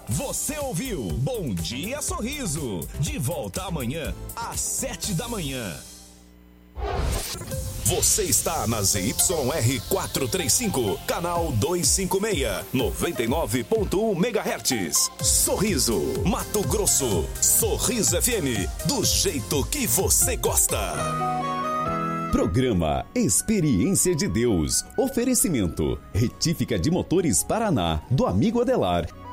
Você ouviu Bom Dia Sorriso. De volta amanhã às 7 da manhã. Você está na ZYR 435, canal 256, 99.1 MHz. Sorriso, Mato Grosso. Sorriso FM, do jeito que você gosta. Programa Experiência de Deus. Oferecimento: Retífica de Motores Paraná, do amigo Adelar.